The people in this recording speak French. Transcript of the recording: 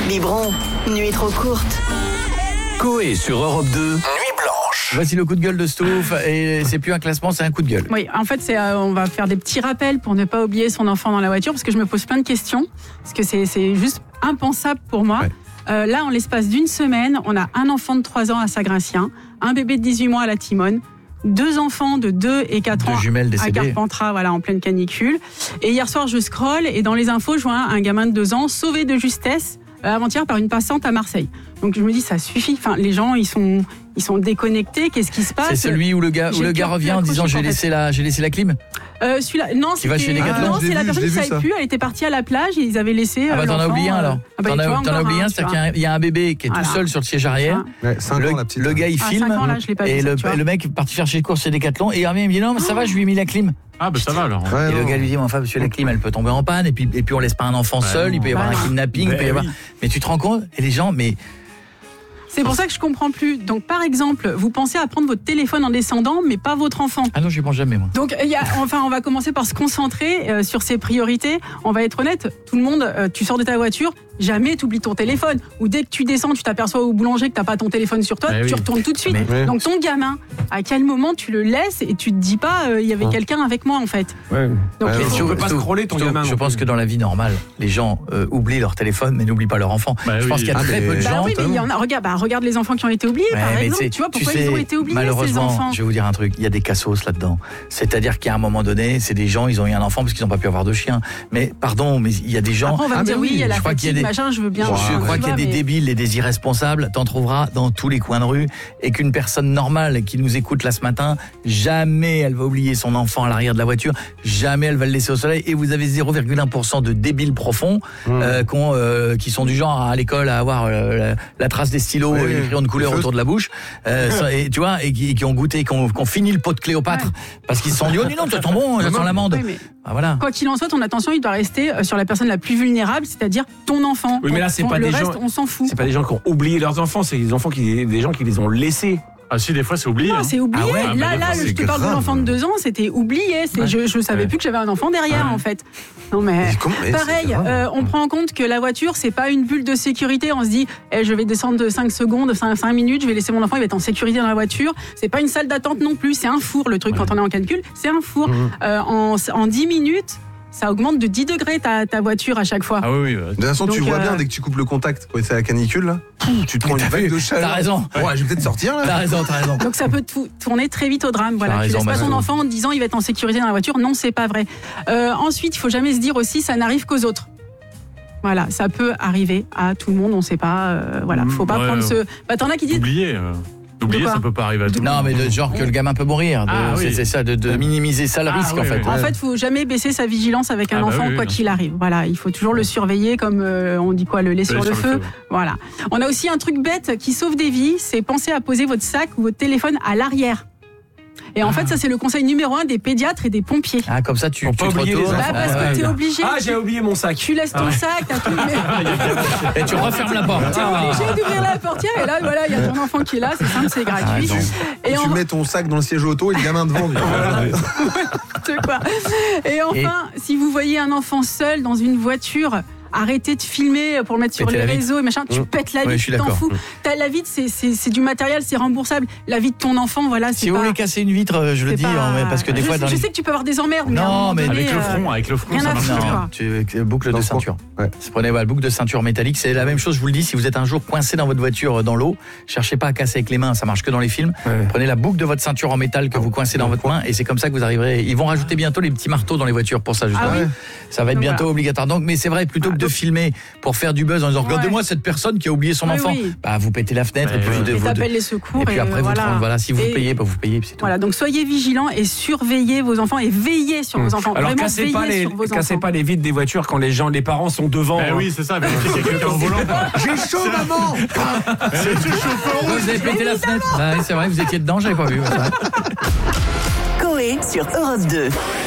Biberon, nuit trop courte. Coé sur Europe 2, Nuit Blanche. Voici le coup de gueule de Stouff, et c'est plus un classement, c'est un coup de gueule. Oui, en fait, on va faire des petits rappels pour ne pas oublier son enfant dans la voiture, parce que je me pose plein de questions, parce que c'est juste impensable pour moi. Ouais. Là, en l'espace d'une semaine, on a un enfant de 3 ans à Saint-Gratien, un bébé de 18 mois à la Timone, 2 enfants de 2 et 4 ans à Carpentras, voilà, en pleine canicule. Et hier soir, je scrolle et dans les infos, je vois un gamin de 2 ans sauvé de justesse avant-hier par une passante à Marseille. Donc je me dis, ça suffit. Enfin, les gens, ils sont déconnectés. Qu'est-ce qui se passe ? C'est celui où le gars revient en disant j'ai laissé la clim. Celui-là, non, qui va chez Decathlon. Non, c'est la personne qui ne savait plus. Elle était partie à la plage et ils avaient laissé. Ah bah t'en as oublié un alors. T'en as oublié un, c'est c'est-à-dire qu'il y a un bébé qui est tout seul sur le siège arrière. Ouais, 5 ans, la petite. Le gars il filme et le mec est parti faire chez les courses chez Decathlon et il revient, il me dit non mais ça va, je lui ai mis la clim. Ah bah ça va alors. Et le gars lui dit mais enfin monsieur, la clim elle peut tomber en panne et puis on laisse pas un enfant seul, il peut y avoir un kidnapping, il peut y avoir. Mais tu te rends compte, et les gens c'est pour ça que je comprends plus. Donc, par exemple, vous pensez à prendre votre téléphone en descendant, mais pas votre enfant. Ah non, je ne pense jamais, moi. Donc, on va commencer par se concentrer sur ses priorités. On va être honnête, tout le monde, tu sors de ta voiture, jamais tu oublies ton téléphone. Ou dès que tu descends, tu t'aperçois au boulanger que tu n'as pas ton téléphone sur toi, tu retournes tout de suite. Donc, ton gamin, à quel moment tu le laisses et tu te dis pas, il y avait quelqu'un avec moi, en fait. Donc, tu ne peux pas scroller ton gamin. Je pense que dans la vie normale, les gens oublient leur téléphone, mais n'oublient pas leur enfant. Je pense qu'il y a très peu de gens. Oui, mais il y en a. Regarde les enfants qui ont été oubliés, par exemple. Tu vois, pourquoi ils ont été oubliés, ces enfants ? Je vais vous dire un truc, il y a des cassos là-dedans. C'est-à-dire qu'à un moment donné, c'est des gens, ils ont eu un enfant parce qu'ils n'ont pas pu avoir de chien. Mais pardon, mais il y a des gens... Après, on va me dire, oui, il y a la fatigue, machin, je veux bien... Je crois qu'il y a des débiles et des irresponsables, t'en trouveras dans tous les coins de rue, et qu'une personne normale qui nous écoute là ce matin, jamais elle va oublier son enfant à l'arrière de la voiture, jamais elle va le laisser au soleil, et vous avez 0,1% de débiles profonds qui sont du genre à l'école à avoir la trace des stylos et les crayons de couleur autour de la bouche, et tu vois, et qui ont goûté, qui ont fini le pot de Cléopâtre parce qu'ils se sont dit oh non, ça sent bon, ça sent l'amande. Voilà. Quoi qu'il en soit, ton attention il doit rester sur la personne la plus vulnérable, c'est-à-dire ton enfant. Oui, mais là c'est pas des gens, on s'en fout. C'est pas des gens qui ont oublié leurs enfants, c'est des gens qui les ont laissés. Ah si, des fois c'est oublié. Non, c'est oublié. Là, je te parle de l'enfant de 2 ans, c'était oublié. Je savais plus que j'avais un enfant derrière, en fait. Non mais pareil, on prend en compte que la voiture, c'est pas une bulle de sécurité. On se dit, je vais descendre de 5 secondes, 5 minutes, je vais laisser mon enfant, il va être en sécurité dans la voiture. C'est pas une salle d'attente non plus, c'est un four le truc quand on est en canicule, c'est un four. En 10 minutes, ça augmente de 10 degrés ta voiture à chaque fois. Ah oui. De toute façon, tu vois bien dès que tu coupes le contact, quand c'est la canicule, là, tu te prends une vague de chaleur. T'as raison. Ouais, je vais peut-être sortir, là. T'as raison. Donc ça peut tourner très vite au drame. Voilà. Tu laisses pas ton enfant en disant il va être en sécurité dans la voiture. Non, c'est pas vrai. Ensuite, il faut jamais se dire aussi ça n'arrive qu'aux autres. Voilà, ça peut arriver à tout le monde. On sait pas. Faut pas prendre ce. T'en as qui disent. D'oublier, ça peut pas arriver à tout le monde. Non, mais de genre que le gamin peut mourir. C'est ça, de minimiser ça le risque, en fait. En fait, faut jamais baisser sa vigilance avec un enfant, quoi qu'il arrive. Voilà, il faut toujours le surveiller, comme on dit quoi, le lait sur le feu. Voilà. On a aussi un truc bête qui sauve des vies, c'est penser à poser votre sac ou votre téléphone à l'arrière. Et en fait, ça, c'est le conseil numéro 1 des pédiatres et des pompiers. Ah, comme ça, tu te retournes. Parce que t'es obligé. Ah, j'ai oublié mon sac. Tu laisses ton sac, t'as tout. Et tu refermes la porte. T'es obligé d'ouvrir la portière, et là, voilà, il y a ton enfant qui est là, c'est simple, c'est gratuit. Et tu mets ton sac dans le siège auto et le gamin devant. Et enfin, si vous voyez un enfant seul dans une voiture, arrêtez de filmer pour le mettre sur les réseaux et machin, tu pètes la vitre, tu t'en fous. La vitre, c'est du matériel, c'est remboursable. La vie de ton enfant, voilà, c'est si vous voulez casser une vitre, je le dis, parce que des fois... Je sais que tu peux avoir des emmerdes. Non, mais avec le front, ça marche bien. Boucle de ceinture. Prenez la boucle de ceinture métallique, c'est la même chose, je vous le dis, si vous êtes un jour coincé dans votre voiture dans l'eau, cherchez pas à casser avec les mains, ça marche que dans les films. Prenez la boucle de votre ceinture en métal que vous coincez dans votre main, et c'est comme ça que vous arriverez. Ils vont rajouter bientôt les petits marteaux dans les voitures pour ça, justement. Ça va être bientôt obligatoire. Donc, mais c'est vrai, plutôt que de filmer pour faire du buzz en disant regardez-moi cette personne qui a oublié son enfant, vous pétez la fenêtre et puis vous appelez les secours et puis après si vous payez, vous payez, c'est tout. Voilà, donc soyez vigilants et surveillez vos enfants et veillez sur vos enfants. Alors cassez pas les vitres des voitures quand les parents sont devant. Oui, c'est ça, vérifiez qu'il y a quelqu'un au volant. J'ai chaud, maman. Vous avez pété la fenêtre. C'est vrai, vous étiez dedans, j'avais pas vu. Coé sur Europe 2.